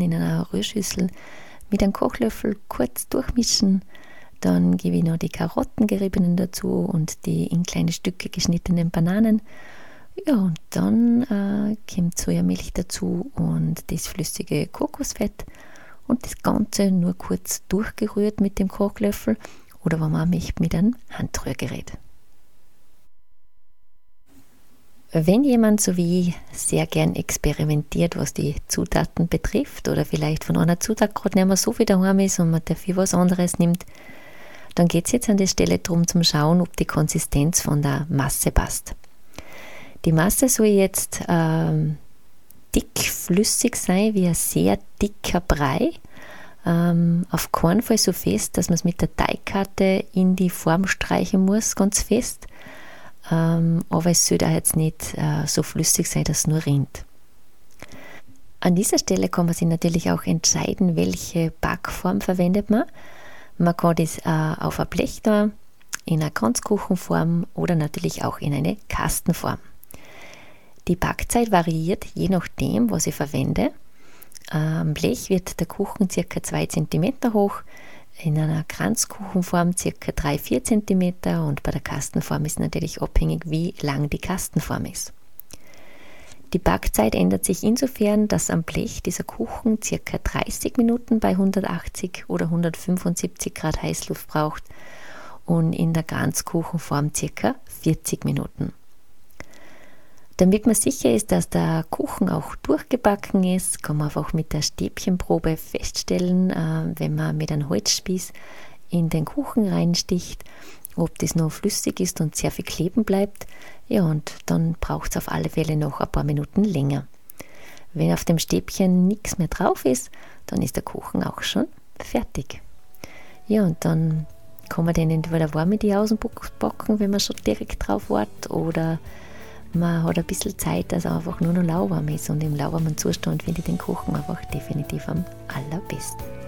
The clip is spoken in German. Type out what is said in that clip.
Zutaten in einer Rührschüssel mit einem Kochlöffel kurz durchmischen. Dann gebe ich noch die Karotten geriebenen dazu und die in kleine Stücke geschnittenen Bananen. Ja, und dann kommt Sojamilch dazu und das flüssige Kokosfett und das Ganze nur kurz durchgerührt mit dem Kochlöffel oder wenn man möchte mit einem Handrührgerät. Wenn jemand so wie ich sehr gern experimentiert, was die Zutaten betrifft oder vielleicht von einer Zutat gerade nicht mehr so viel daheim ist und man dafür was anderes nimmt, dann geht es jetzt an der Stelle darum zum Schauen, ob die Konsistenz von der Masse passt. Die Masse soll jetzt dick flüssig sein, wie ein sehr dicker Brei. Auf keinen Fall so fest, dass man es mit der Teigkarte in die Form streichen muss, ganz fest. Aber es soll auch jetzt nicht so flüssig sein, dass es nur rinnt. An dieser Stelle kann man sich natürlich auch entscheiden, welche Backform verwendet man. Man kann das auf ein Blech da, in einer Kranzkuchenform oder natürlich auch in eine Kastenform. Die Backzeit variiert je nachdem, was ich verwende. Am Blech wird der Kuchen ca. 2 cm hoch, in einer Kranzkuchenform ca. 3-4 cm und bei der Kastenform ist natürlich abhängig, wie lang die Kastenform ist. Die Backzeit ändert sich insofern, dass am Blech dieser Kuchen ca. 30 Minuten bei 180 oder 175 Grad Heißluft braucht und in der Kranzkuchenform ca. 40 Minuten. Damit man sicher ist, dass der Kuchen auch durchgebacken ist, kann man einfach mit der Stäbchenprobe feststellen, wenn man mit einem Holzspieß in den Kuchen reinsticht, ob das noch flüssig ist und sehr viel kleben bleibt. Ja, und dann braucht es auf alle Fälle noch ein paar Minuten länger. Wenn auf dem Stäbchen nichts mehr drauf ist, dann ist der Kuchen auch schon fertig. Ja, und dann kann man den entweder warm in die Außenbox backen, wenn man schon direkt drauf wartet, oder man hat ein bisschen Zeit, dass er einfach nur noch lauwarm ist. Und im lauwarmen Zustand finde ich den Kuchen einfach definitiv am allerbesten.